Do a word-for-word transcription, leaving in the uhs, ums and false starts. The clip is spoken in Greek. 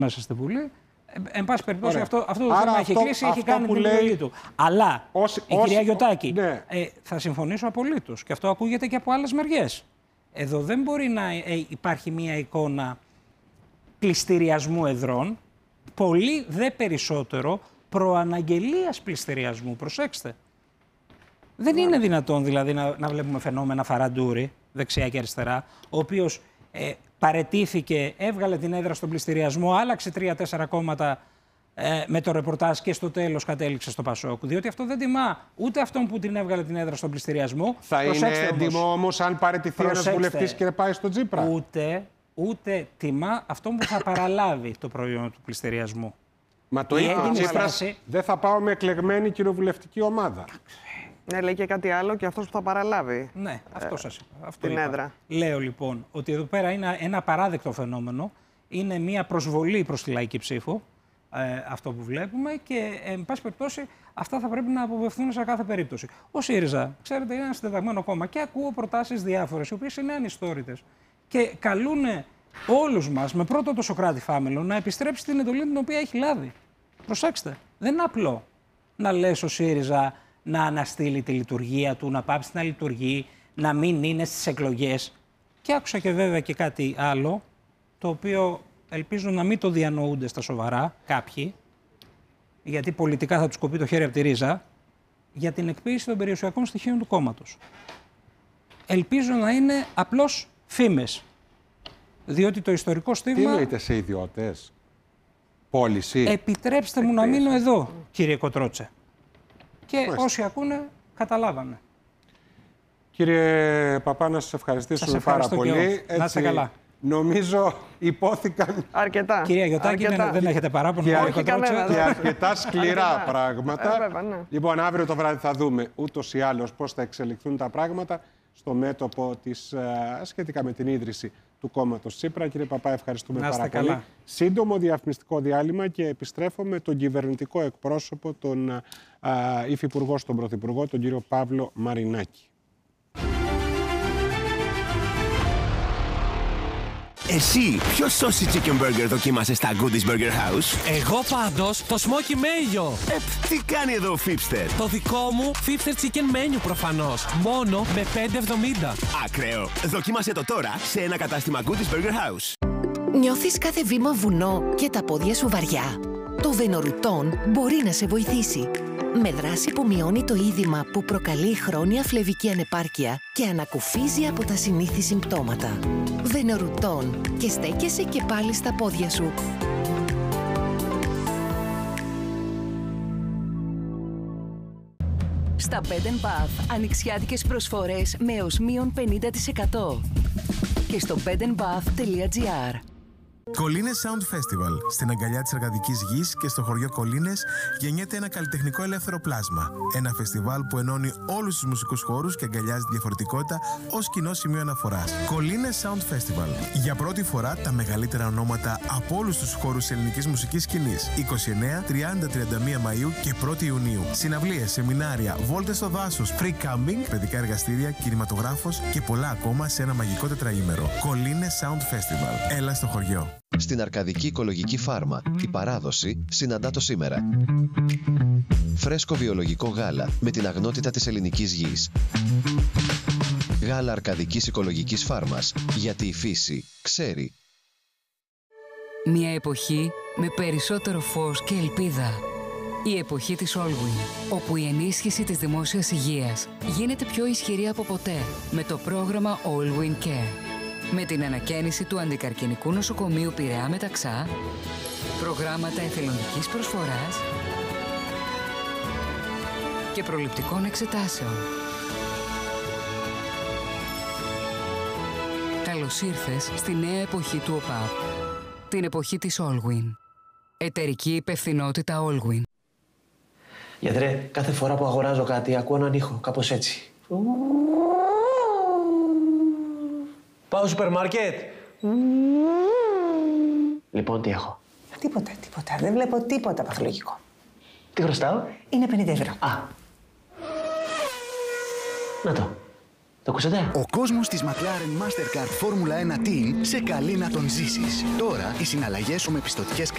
μέσα στη Βουλή. Εν πάση περιπτώσει, αυτό, αυτό το Άρα θέμα αυτό, έχει κλείσει, αυτό έχει κάνει την λέει... επιλογή του. Αλλά, Όσοι, η όσοι, κυρία Γιωτάκη, ναι. ε, θα συμφωνήσω απολύτως. Και αυτό ακούγεται και από άλλες μεριές. Εδώ δεν μπορεί να ε, υπάρχει μία εικόνα πληστηριασμού εδρών, πολύ δε περισσότερο προαναγγελίας πληστηριασμού. Προσέξτε. Δεν είναι δυνατόν δηλαδή να, να βλέπουμε φαινόμενα Φαραντούρη, δεξιά και αριστερά, ο οποίος ε, παραιτήθηκε, έβγαλε την έδρα στον πληστηριασμό, άλλαξε τρία-τέσσερα κόμματα ε, με το ρεπορτάζ και στο τέλος κατέληξε στο Πασόκ. Διότι αυτό δεν τιμά ούτε αυτόν που την έβγαλε την έδρα στον πληστηριασμό. Θα είναι έντιμο όμως αν παραιτηθεί ένας βουλευτής και πάει στον Τσίπρα. Ούτε, ούτε τιμά αυτόν που θα παραλάβει το προϊόν του πληστηριασμού. Μα το είπε ο Τσίπρας, στάση... δεν θα πάω με εκλεγμένη κοινοβουλευτική ομάδα. Ναι, λέει και κάτι άλλο και αυτός που θα παραλάβει. Ναι, αυτό ε, σας είπα. Αυτό την είπα. έδρα. Λέω λοιπόν ότι εδώ πέρα είναι ένα παράδεκτο φαινόμενο. Είναι μια προσβολή προς τη λαϊκή ψήφο, ε, αυτό που βλέπουμε και, ε, εν πάση περιπτώσει, αυτά θα πρέπει να αποβευθούν σε κάθε περίπτωση. Ο ΣΥΡΙΖΑ, ξέρετε, είναι ένα συντεταγμένο κόμμα και ακούω προτάσεις διάφορες, οι οποίες είναι ανιστόρητες και καλούν όλους μας, με πρώτο το Σωκράτη Φάμελο, να επιστρέψει την εντολή την οποία έχει λάβει. Προσέξτε, δεν είναι απλό να λες ο ΣΥΡΙΖΑ να αναστείλει τη λειτουργία του, να πάψει να λειτουργεί, να μην είναι στις εκλογές. Και άκουσα και βέβαια και κάτι άλλο, το οποίο ελπίζω να μην το διανοούνται στα σοβαρά κάποιοι, γιατί πολιτικά θα τους κοπεί το χέρι από τη ρίζα, για την εκποίηση των περιουσιακών στοιχείων του κόμματος. Ελπίζω να είναι απλώς φήμες, διότι το ιστορικό στίγμα... Τι λέτε σε ιδιώτες, πώληση. Επιτρέψτε μου να μείνω εδώ, κύριε Κοτρότσε. Και Μάλιστα. όσοι ακούνε, καταλάβανε. Κύριε Παπά, να σας ευχαριστήσουμε σας πάρα πολύ. Έτσι, να είστε καλά. Νομίζω υπόθηκαν αρκετά. Κυρία Γιωτάκη, δεν, δεν έχετε παράπονο. Και, αρ... και αρκετά σκληρά αρκετά. πράγματα. Ε, βέβαια, ναι. Λοιπόν, αύριο το βράδυ θα δούμε ούτως ή άλλως πώς θα εξελιχθούν τα πράγματα στο μέτωπο της, σχετικά με την ίδρυση του κόμματος Τσίπρα. Κύριε Παπά, ευχαριστούμε πάρα καλά. πολύ. Σύντομο διαφημιστικό διάλειμμα και επιστρέφω με τον κυβερνητικό εκπρόσωπο, τον υφυπουργό στον Πρωθυπουργό, τον κύριο Παύλο Μαρινάκη. Εσύ, ποιο sausage chicken burger δοκίμασες στα Goodies Burger House? Εγώ πάντως το smoky mayo. Ε, τι κάνει εδώ ο Fipster? Το δικό μου Fipster chicken menu προφανώς. Μόνο με πέντε εβδομήντα. Ακραίο. Δοκίμασε το τώρα σε ένα κατάστημα Goodies Burger House. Νιώθεις κάθε βήμα βουνό και τα πόδια σου βαριά? Το Βενορουτόν μπορεί να σε βοηθήσει. Με δράση που μειώνει το είδημα που προκαλεί χρόνια φλεβική ανεπάρκεια και ανακουφίζει από τα συνήθη συμπτώματα. Βενορουτόν και στέκεσαι και πάλι στα πόδια σου. Στα Bed and Bath ανοιξιάτικες προσφορές με έως μείον πενήντα τοις εκατό και στο bed and bath τελεία gr. Κολίνες Sound Festival. Στην αγκαλιά της εργατικής γης και στο χωριό Κολίνες γεννιέται ένα καλλιτεχνικό ελεύθερο πλάσμα. Ένα φεστιβάλ που ενώνει όλους τους μουσικούς χώρους και αγκαλιάζει τη διαφορετικότητα ως κοινό σημείο αναφοράς. Κολίνες Sound Festival. Για πρώτη φορά τα μεγαλύτερα ονόματα από όλους τους χώρους της ελληνικής μουσικής σκηνής. είκοσι εννέα, τριάντα, τριάντα μία Μαΐου και πρώτη Ιουνίου. Συναυλίες, σεμινάρια, βόλτες στο δάσος, free camping, παιδικά εργαστήρια, κινηματογράφος και πολλά ακόμα σε ένα μαγικό τετραήμερο. Κολίνες Sound Festival. Έλα στο χωριό. Στην Αρκαδική Οικολογική Φάρμα, η παράδοση συναντά το σήμερα. Φρέσκο βιολογικό γάλα με την αγνότητα της ελληνικής γης. Γάλα Αρκαδικής Οικολογικής Φάρμας, γιατί η φύση ξέρει. Μια εποχή με περισσότερο φως και ελπίδα. Η εποχή της Allwyn, όπου η ενίσχυση της δημόσιας υγείας γίνεται πιο ισχυρή από ποτέ με το πρόγραμμα Allwyn Care. Με την ανακαίνιση του αντικαρκινικού νοσοκομείου Πειραιά Μεταξά, προγράμματα εθελοντικής προσφοράς και προληπτικών εξετάσεων. Καλώς ήρθες στη νέα εποχή του ΟΠΑΠ, την εποχή της Allwyn. Εταιρική υπευθυνότητα Allwyn. Γιατρέ, κάθε φορά που αγοράζω κάτι ακούω έναν ήχο, κάπως έτσι. Πάω σούπερ μάρκετ. Λοιπόν, τι έχω? Τίποτα, τίποτα. Δεν βλέπω τίποτα παθολογικό. Τι χρωστάω? Είναι πενήντα ευρώ. Α. Να το. Το ακούσατε? Ο κόσμος της McLaren Mastercard Formula ένα Team σε καλεί να τον ζήσεις. Τώρα οι συναλλαγές σου με πιστωτικές